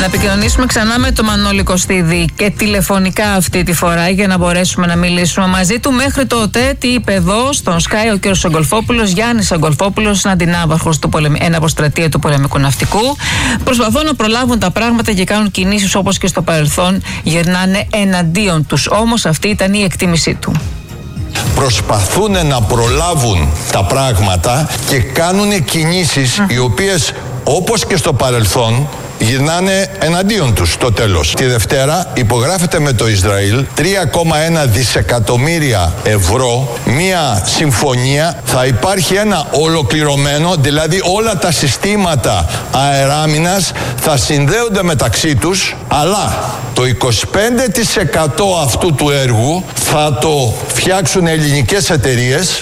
επικοινωνήσουμε ξανά με τον Μανώλη Κωστίδη και τηλεφωνικά αυτή τη φορά για να μπορέσουμε να μιλήσουμε μαζί του. Μέχρι τότε, τι είπε εδώ στον Sky ο κ. Σαγκολφόπουλος, Γιάννης Σαγκολφόπουλος, αντινάβαρχος του εναποστρατεία του πολεμικού ναυτικού. Προσπαθούν να προλάβουν τα πράγματα και κάνουν κινήσεις όπως και στο παρελθόν, γυρνάνε εναντίον τους. Όμως αυτή ήταν η εκτίμησή του. Προσπαθούν να προλάβουν τα πράγματα και κάνουν κινήσεις οι οποίες, όπως και στο παρελθόν, γυρνάνε εναντίον τους στο τέλος. Τη Δευτέρα υπογράφεται με το Ισραήλ 3,1 δισεκατομμύρια ευρώ μία συμφωνία. Θα υπάρχει ένα ολοκληρωμένο, δηλαδή όλα τα συστήματα αεράμινας θα συνδέονται μεταξύ τους, αλλά το 25% αυτού του έργου θα το φτιάξουν ελληνικές εταιρείες.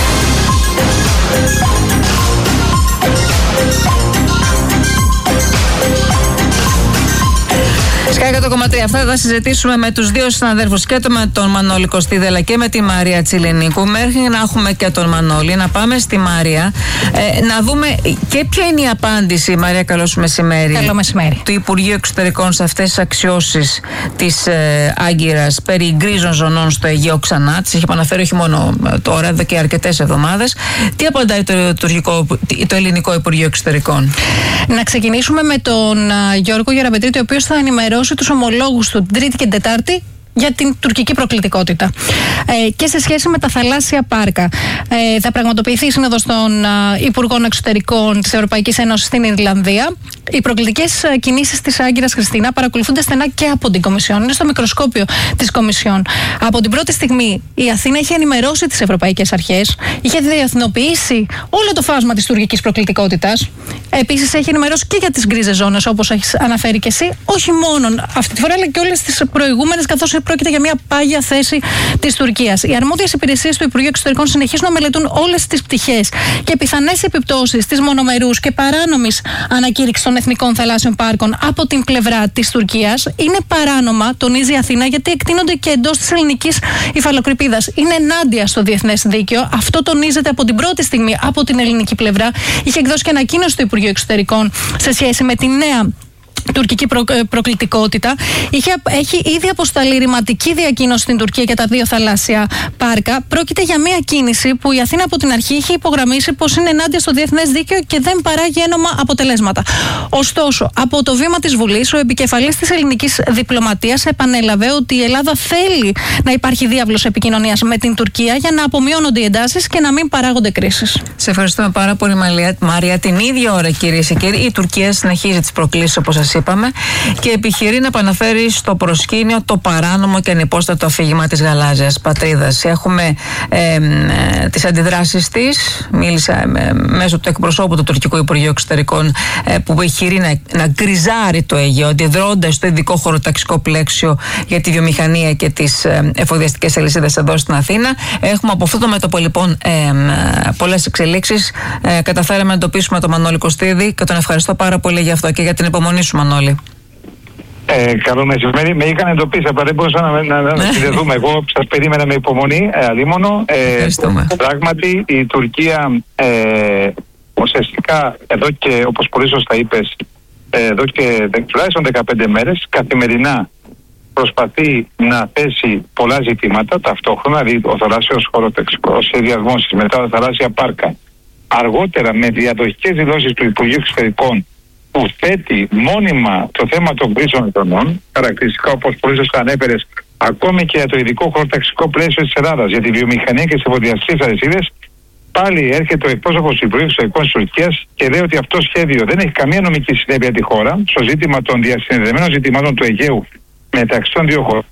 Sky 100,3. Αυτά θα συζητήσουμε με τους δύο συναδέλφους, και με τον Μανώλη Κωστίδη αλλά και με τη Μαρία Τσιλινίκου. Μέχρι να έχουμε και τον Μανώλη, να πάμε στη Μαρία, να δούμε και ποια είναι η απάντηση. Μαρία, καλώς μεσημέρι. Καλό μεσημέρι. Του Υπουργείου Εξωτερικών σε αυτές τις αξιώσεις της Άγκυρας περί γκρίζων ζωνών στο Αιγαίο ξανά. Τις έχει επαναφέρει όχι μόνο τώρα, εδώ και αρκετές εβδομάδες. Τι απαντάει το Ελληνικό Υπουργείο Εξωτερικών? Να ξεκινήσουμε με τον Γιώργο Γεραπετρίτη, ο οποίος θα ενημερώσει τους ομολόγους του Τρίτη και Τετάρτη για την τουρκική προκλητικότητα και σε σχέση με τα θαλάσσια πάρκα. Θα πραγματοποιηθεί η Σύνοδος των Υπουργών Εξωτερικών της Ευρωπαϊκής Ένωσης στην Ιρλανδία. Οι προκλητικές κινήσεις της Άγκυρας, Χριστίνα, παρακολουθούνται στενά και από την Κομισιόν. Είναι στο μικροσκόπιο της Κομισιόν. Από την πρώτη στιγμή η Αθήνα είχε ενημερώσει τις ευρωπαϊκές αρχές, είχε διεθνοποιήσει όλο το φάσμα της τουρκικής προκλητικότητας. Επίσης έχει ενημερώσει και για τις γκρίζες ζώνες, όπως έχεις αναφέρει και εσύ, όχι μόνο αυτή τη φορά, αλλά και όλες τις προηγούμενες, καθώς πρόκειται για μια πάγια θέση της Τουρκίας. Οι αρμόδιες υπηρεσίες του Υπουργείου Εξωτερικών συνεχίζουν να μελετούν όλες τις πτυχές και πιθανές επιπτώσεις της μονομερούς και παράνομης ανακήρυξης των εθνικών θαλάσσιων πάρκων από την πλευρά της Τουρκίας. Είναι παράνομα, τονίζει η Αθήνα, γιατί εκτείνονται και εντός της ελληνικής υφαλοκρηπίδας. Είναι ενάντια στο διεθνές δίκαιο. Αυτό τονίζεται από την πρώτη στιγμή από την ελληνική πλευρά. Είχε εκδώσει και ανακοίνωση του Υπουργείου Εξωτερικών σε σχέση με τη νέα τουρκική προκλητικότητα. Έχει ήδη αποσταλεί ρηματική διακοίνωση στην Τουρκία για τα δύο θαλάσσια πάρκα. Πρόκειται για μια κίνηση που η Αθήνα από την αρχή είχε υπογραμμίσει πως είναι ενάντια στο διεθνές δίκαιο και δεν παράγει ένομα αποτελέσματα. Ωστόσο, από το βήμα της Βουλής, ο επικεφαλής της ελληνικής διπλωματίας επανέλαβε ότι η Ελλάδα θέλει να υπάρχει διάβλος επικοινωνίας με την Τουρκία για να απομειώνονται οι εντάσεις και να μην παράγονται κρίσεις. Σε ευχαριστούμε πάρα πολύ, Μαρία. Την ίδια ώρα, κυρίες και κύριοι, η Τουρκία συνεχίζει τις προκλήσεις, όπως σας είπαμε, και επιχειρεί να επαναφέρει στο προσκήνιο το παράνομο και ανυπόστατο αφήγημα της γαλάζιας πατρίδας. Έχουμε τις αντιδράσεις της. Μίλησα μέσω του εκπροσώπου του Τουρκικού Υπουργείου Εξωτερικών που επιχειρεί να γκριζάρει το Αιγαίο, αντιδρώντας στο ειδικό χωροταξικό πλαίσιο για τη βιομηχανία και τις εφοδιαστικές αλυσίδες εδώ στην Αθήνα. Έχουμε από αυτό το μέτωπο λοιπόν πολλές εξελίξεις. Καταφέραμε να εντοπίσουμε τον Μανώλη Κωστίδη και τον ευχαριστώ πάρα πολύ για αυτό και για την υπομονή σου, Μανώλη. Καλό μεσημέρι. Με είχαν εντοπίσει, αλλά δεν μπορούσα να συνδεθούμε. Εγώ σας περίμενα με υπομονή, αλίμονο. Πράγματι, η Τουρκία ουσιαστικά εδώ και, όπως πολύ σωστά είπες, εδώ και τουλάχιστον 15 μέρες, καθημερινά προσπαθεί να θέσει πολλά ζητήματα ταυτόχρονα, δηλαδή ο θαλάσσιος χωροταξικός σχεδιασμός, μετά τα θαλάσσια πάρκα. Αργότερα, με διαδοχικές δηλώσεις του Υπουργείου Εξωτερικών, που θέτει μόνιμα το θέμα των γκρίζων ζωνών, χαρακτηριστικά όπως πολύ σωστά ανέφερες, ακόμη και για το ειδικό χωροταξικό πλαίσιο της Ελλάδας, για τη βιομηχανία και τις εφοδιαστικές αλυσίδες, πάλι έρχεται ο εκπρόσωπος του Υπουργείου Εξωτερικών της Τουρκίας και λέει ότι αυτό το σχέδιο δεν έχει καμία νομική συνέπεια τη χώρα στο ζήτημα των διασυνδεδεμένων ζητημάτων του Αιγαίου μεταξύ των δύο χωρών.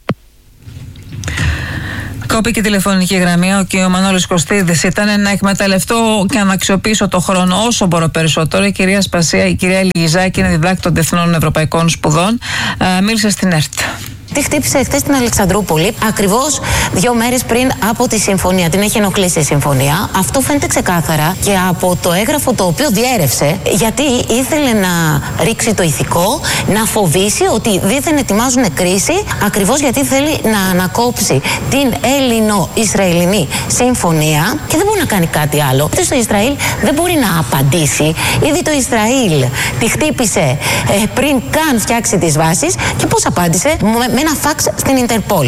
Κόπηκε η τηλεφωνική γραμμή. Ο κ. Μανώλης Κωστίδης ήταν να εκμεταλλευτώ και να αξιοποιήσω το χρόνο όσο μπορώ περισσότερο. Η κυρία Σπασία, η κυρία Λιγιζάκη είναι διδάκτορ Διεθνών Ευρωπαϊκών Σπουδών. Μίλησε στην ΕΡΤ. Τη χτύπησε χθες στην Αλεξανδρούπολη, ακριβώς 2 μέρες πριν από τη συμφωνία. Την έχει ενοχλήσει η συμφωνία. Αυτό φαίνεται ξεκάθαρα και από το έγγραφο το οποίο διέρευσε, γιατί ήθελε να ρίξει το ηθικό, να φοβήσει ότι δίθεν ετοιμάζουν κρίση, ακριβώς γιατί θέλει να ανακόψει την Έλληνο-Ισραηλινή συμφωνία και δεν μπορεί να κάνει κάτι άλλο. Το Ισραήλ δεν μπορεί να απαντήσει. Ήδη το Ισραήλ τη χτύπησε πριν καν φτιάξει τις βάσεις και πώς απάντησε? Με ένα φαξ στην Ιντερπόλ.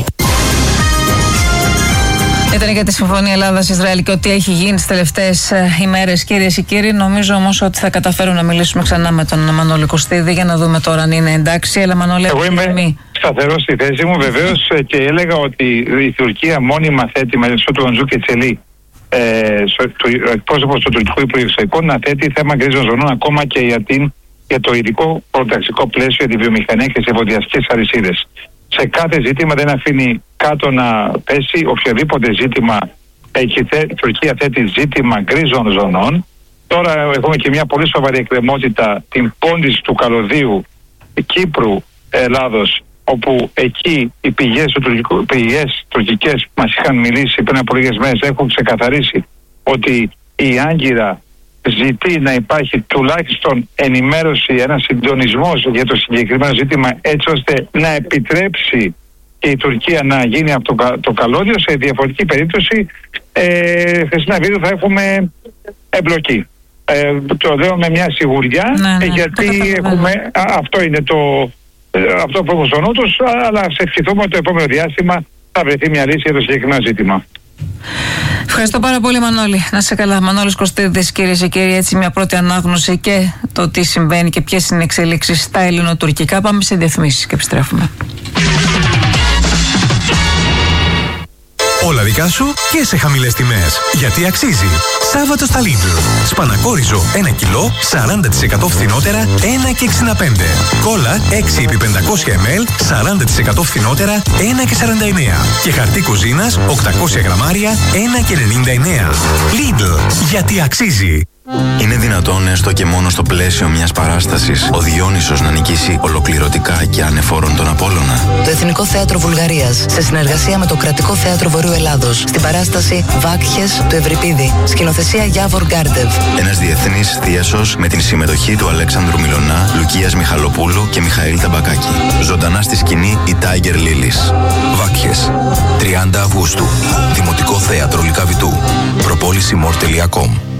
Ήταν για τη Συμφωνία Ελλάδα-Ισραήλ και ό,τι έχει γίνει τις τελευταίες ημέρες, κυρίες και κύριοι. Νομίζω όμως ότι θα καταφέρουμε να μιλήσουμε ξανά με τον Μανώλη Κωστίδη για να δούμε τώρα αν είναι εντάξει. Έλα, Μανώλη. Εγώ είμαι σταθερός στη θέση μου, βεβαίως, και έλεγα ότι η Τουρκία μόνιμα θέτει με του Λοντζού και Τσελή, ο εκπρόσωπος του τουρκικού Υπουργείου Εξωτερικών, να θέτει θέμα γκρίζων ζωνών ακόμα και για το ειδικό προταξικό πλαίσιο για τη βιομηχανία και τις εφοδιαστικές αλυσίδες. Σε κάθε ζήτημα δεν αφήνει κάτω να πέσει οποιοδήποτε ζήτημα. Η Τουρκία θέτει ζήτημα γκρίζων ζωνών. Τώρα έχουμε και μια πολύ σοβαρή εκκρεμότητα, την πόντιση του καλωδίου Κύπρου, Ελλάδος, όπου εκεί οι πηγές τουρκικές μας είχαν μιλήσει πριν από λίγες μέρες, έχουν ξεκαθαρίσει ότι η Άγκυρα ζητεί να υπάρχει τουλάχιστον ενημέρωση, ένα συντονισμός για το συγκεκριμένο ζήτημα, έτσι ώστε να επιτρέψει και η Τουρκία να γίνει από το καλώδιο. Σε διαφορετική περίπτωση, Χριστίνα Βίδου, θα έχουμε εμπλοκή. Το λέω με μια σιγουριά, γιατί έχουμε, αυτό είναι αυτό που έχω στο νου τους, αλλά σε ευχηθούμε ότι το επόμενο διάστημα θα βρεθεί μια λύση για το συγκεκριμένο ζήτημα. Ευχαριστώ πάρα πολύ, Μανώλη. Να είσαι καλά. Μανώλης Κωστίδης, κυρίες και κύριοι, έτσι μια πρώτη ανάγνωση και το τι συμβαίνει και ποιες είναι οι εξελίξεις στα ελληνοτουρκικά. Πάμε σε διαφημίσεις και επιστρέφουμε. Όλα δικά σου και σε χαμηλές τιμές. Γιατί αξίζει. Σάββατο στα Lidl. Σπανακόριζο 1 κιλό, 40% φθηνότερα, 1,65. Κόλλα 6x500 ml, 40% φθηνότερα, 1,49. Και χαρτί κουζίνας 800 γραμμάρια, 1,99. Lidl. Γιατί αξίζει. Είναι δυνατόν έστω και μόνο στο πλαίσιο μιας παράστασης ο Διόνυσος να νικήσει ολοκληρωτικά και ανεφόρον τον Απόλλωνα? Το Εθνικό Θέατρο Βουλγαρίας, σε συνεργασία με το Κρατικό Θέατρο Βορείου Ελλάδος, στην παράσταση Βάκχες του Ευρυπίδη, σκηνοθεσία Γιάβορ Γκάρντεβ. Ένας διεθνής θίασος με την συμμετοχή του Αλέξανδρου Μιλωνά, Λουκίας Μιχαλοπούλου και Μιχαήλ Ταμπακάκη. Ζωντανά στη σκηνή η Tiger Lilies. Βάκχες. 30 Αυγούστου. Δημοτικό Θέατρο Λυκαβητού. Προπόληση more.com.